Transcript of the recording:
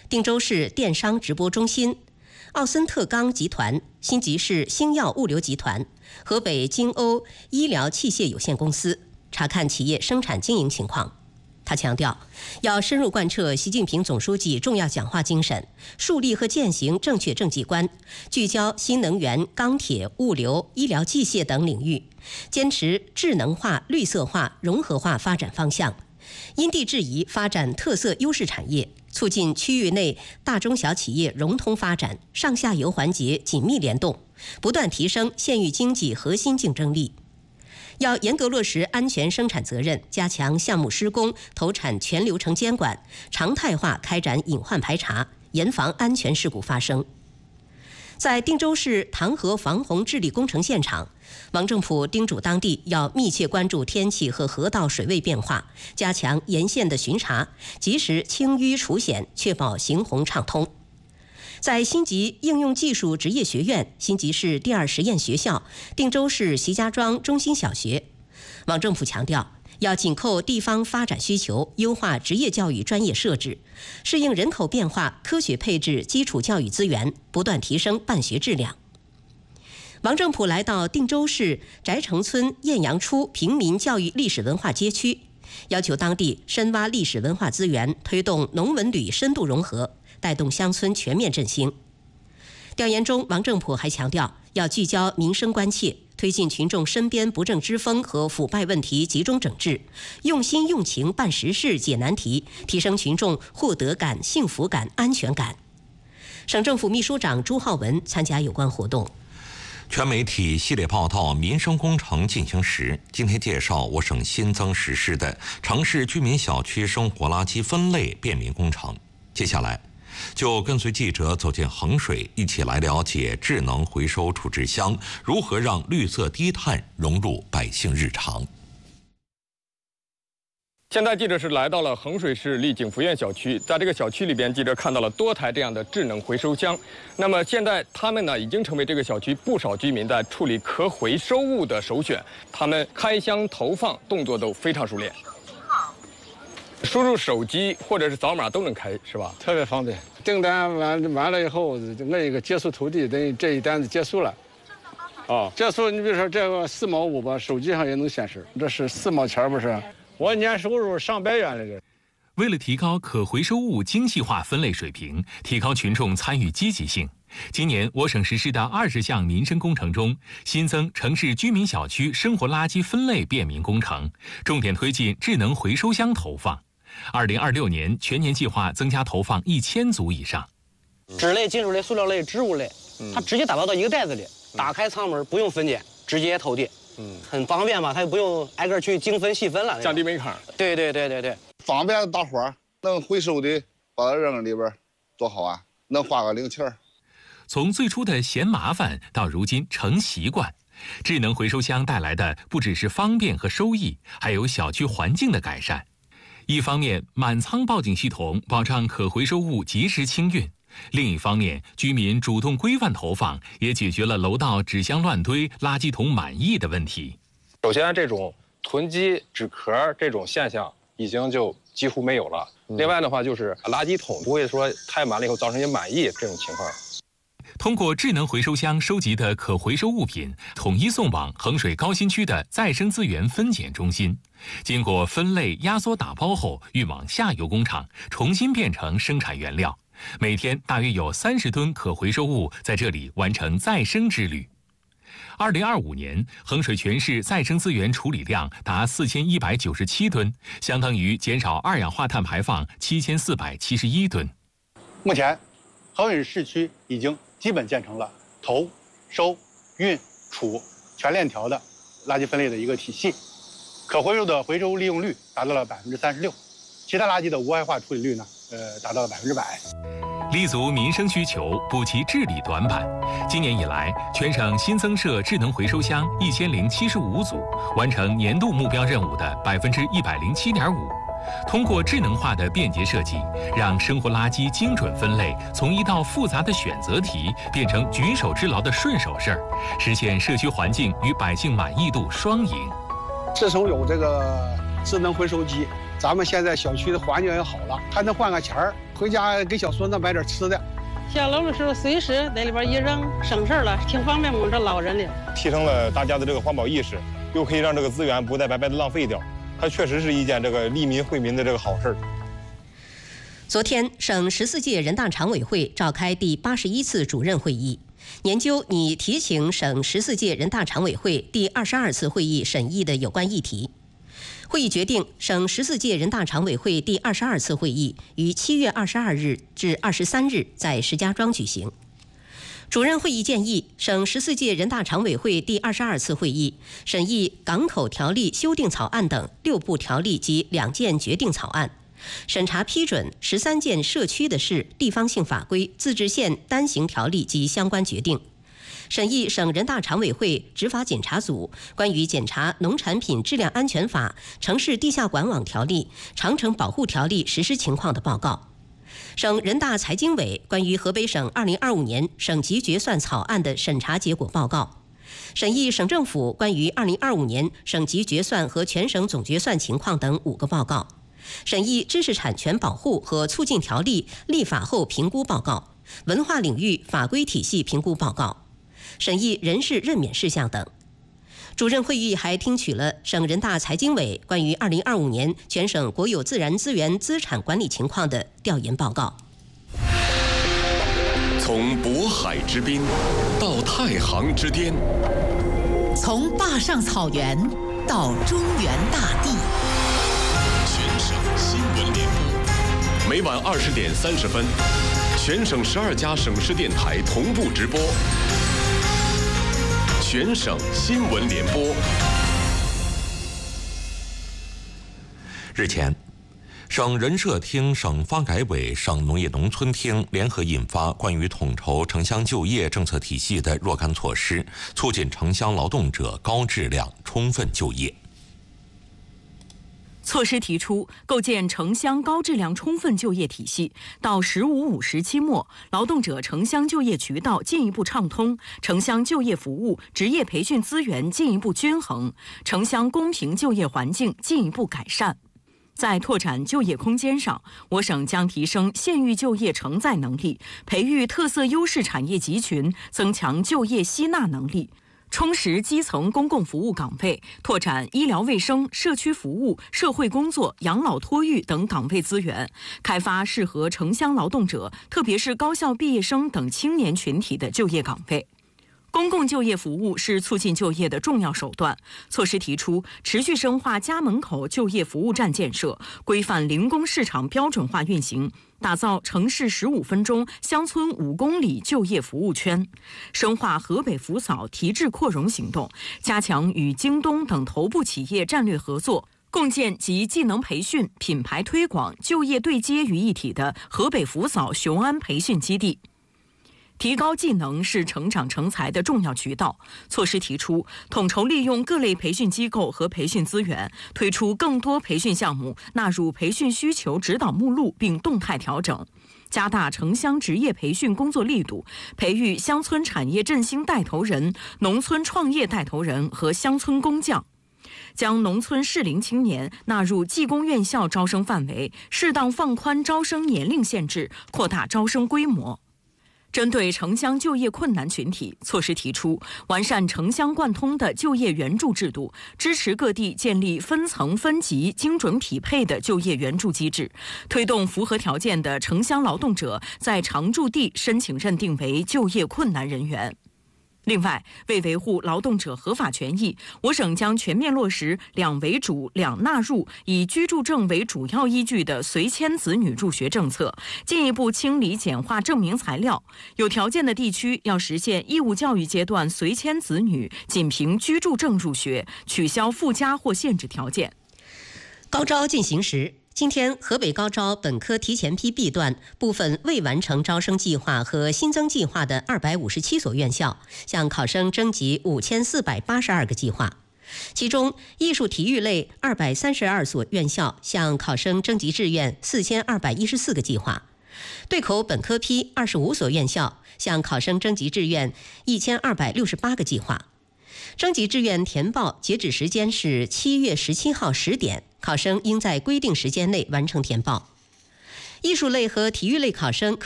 定州市电商直播中心、奥森特钢集团、新集市星药物流集团、河北金欧医疗器械有限公司，查看企业生产经营情况。他强调，要深入贯彻习近平总书记重要讲话精神，树立和践行正确政绩观，聚焦新能源、钢铁、物流、医疗器械等领域，坚持智能化、绿色化、融合化发展方向，因地制宜发展特色优势产业，促进区域内大中小企业融通发展，上下游环节紧密联动，不断提升县域经济核心竞争力。要严格落实安全生产责任，加强项目施工、投产全流程监管，常态化开展隐患排查，严防安全事故发生。在定州市唐河防洪治理工程现场，王政普叮嘱当地要密切关注天气和河道水位变化，加强沿线的巡查，及时清淤除险，确保行洪畅通。在新集应用技术职业学院、新集市第2实验学校、定州市习家庄中心小学，王政普强调，要紧扣地方发展需求，优化职业教育专业设置，适应人口变化，科学配置基础教育资源，不断提升办学质量。王政普来到定州市翟城村艳阳初平民教育历史文化街区，要求当地深挖历史文化资源，推动农文旅深度融合，带动乡村全面振兴。调研中，王政普还强调，要聚焦民生关切，推进群众身边不正之风和腐败问题集中整治，用心用情办实事解难题，提升群众获得感、幸福感、安全感。省政府秘书长朱浩文参加有关活动。 全媒体系列报道《民生工程进行时》，今天介绍我省新增实施的城市居民小区生活垃圾分类便民工程。接下来就跟随记者走进衡水，一起来了解智能回收处置箱如何让绿色低碳融入百姓日常。 现在记者是来到了衡水市丽景福苑小区，在这个小区里边，记者看到了多台这样的智能回收箱。那么现在他们呢，已经成为这个小区不少居民在处理可回收物的首选。他们开箱投放动作都非常熟练，输入手机或者是扫码都能开，是吧？ 特别方便。订单完了以后，按一个结束投递，等于这一单子结束了。哦，结束，你比如说这个4毛5吧，手机上也能显示，这是4毛钱不是？我年收入上百元来着。 为了提高可回收物精细化分类水平，提高群众参与积极性，今年我省实施的20项民生工程中，新增城市居民小区生活垃圾分类便民工程，重点推进智能回收箱投放。2026年全年计划增加投放1000组以上。 纸类、金属类、塑料类、植物类，它直接打包到一个袋子里，打开舱门不用分拣，直接投递。很方便嘛，它也不用挨个去精分细分了， 降低门槛。 对， 方便大伙儿，能回收的把它扔里边，多好啊！能花个零钱。 从最初的嫌麻烦到如今成习惯，智能回收箱带来的不只是方便和收益，还有小区环境的改善。一方面，满仓报警系统保障可回收物及时清运；另一方面，居民主动规范投放，也解决了楼道纸箱乱堆、垃圾桶满溢的问题。 首先，这种囤积纸壳这种现象已经就几乎没有了。另外的话，就是垃圾桶不会说太满了以后造成也满溢这种情况。 通过智能回收箱收集的可回收物品，统一送往衡水高新区的再生资源分拣中心，经过分类、压缩、打包后，运往下游工厂，重新变成生产原料。每天大约有30吨可回收物在这里完成再生之旅。2025年，衡水全市再生资源处理量达4197吨，相当于减少二氧化碳排放7471吨。 目前，衡水市区已经基本建成了投、收、运、储全链条的垃圾分类的一个体系，可回收的回收利用率达到了36%，其他垃圾的无害化处理率呢，达到了100%。 立足民生需求，补齐治理短板。今年以来，全省新增设智能回收箱1075组，完成年度目标任务的107.5%。通过智能化的便捷设计，让生活垃圾精准分类从一道复杂的选择题变成举手之劳的顺手事儿，实现社区环境与百姓满意度双赢。 自从有这个智能回收机， 咱们现在小区的环境也好了，还能换个钱儿，回家给小孙子买点吃的。 下楼的时候随时在里边一扔，省事儿了，挺方便我们这老人的。 提升了大家的这个环保意识，又可以让这个资源不再白白的浪费掉，它确实是一件这个利民惠民的这个好事儿。 昨天，省14届人大常委会召开第81次主任会议，研究拟提请省14届人大常委会第22次会议审议的有关议题。会议决定，省14届人大常委会第22次会议于7月22日至23日在石家庄举行。主任会议建议，省14届人大常委会第22次会议审议港口条例修订草案等6部条例及2件决定草案，审查批准13件社区的市地方性法规、自治县单行条例及相关决定，审议省人大常委会执法检查组关于检查农产品质量安全法、城市地下管网条例、长城保护条例实施情况的报告，省人大财经委关于河北省2025年省级决算草案的审查结果报告，审议省政府关于2025年省级决算和全省总决算情况等5个报告，审议知识产权保护和促进条例立法后评估报告、文化领域法规体系评估报告，审议人事任免事项等。主任会议还听取了省人大财经委关于2025年全省国有自然资源资产管理情况的调研报告。 从渤海之滨到太行之巅， 从坝上草原到中原大地， 全省新闻联播，每晚20点30分，全省12家省市电台同步直播。全省新闻联播。 日前，省人社厅、省发改委、省农业农村厅联合印发关于统筹城乡就业政策体系的若干措施，促进城乡劳动者高质量充分就业。 措施提出，构建城乡高质量充分就业体系，到15-5时期末，劳动者城乡就业渠道进一步畅通，城乡就业服务、职业培训资源进一步均衡，城乡公平就业环境进一步改善。在拓展就业空间上，我省将提升县域就业承载能力，培育特色优势产业集群，增强就业吸纳能力，充实基层公共服务岗位，拓展医疗卫生、社区服务、社会工作、养老托育等岗位资源，开发适合城乡劳动者，特别是高校毕业生等青年群体的就业岗位。公共就业服务是促进就业的重要手段。措施提出，持续深化家门口就业服务站建设，规范零工市场标准化运行，打造城市15分钟、乡村5公里就业服务圈，深化河北扶嫂提质扩容行动，加强与京东等头部企业战略合作，共建集技能培训、品牌推广、就业对接于一体的河北扶嫂雄安培训基地。提高技能是成长成才的重要渠道。措施提出，统筹利用各类培训机构和培训资源，推出更多培训项目，纳入培训需求指导目录并动态调整，加大城乡职业培训工作力度，培育乡村产业振兴带头人、农村创业带头人和乡村工匠。将农村适龄青年纳入技工院校招生范围，适当放宽招生年龄限制，扩大招生规模。针对城乡就业困难群体，措施提出完善城乡贯通的就业援助制度，支持各地建立分层分级、精准匹配的就业援助机制，推动符合条件的城乡劳动者在常住地申请认定为就业困难人员。另外，为维护劳动者合法权益，我省将全面落实两为主、两纳入，以居住证为主要依据的随迁子女入学政策，进一步清理简化证明材料。有条件的地区要实现义务教育阶段随迁子女仅凭居住证入学，取消附加或限制条件。 高招进行时，今天，河北高招本科提前批 B 段部分未完成招生计划和新增计划的257所院校向考生征集5482个计划，其中艺术体育类232所院校向考生征集志愿4214个计划，对口本科批25所院校向考生征集志愿1268个计划。征集志愿填报截止时间是7月17号10点， 考生应在规定时间内完成填报。艺术类和体育类考生可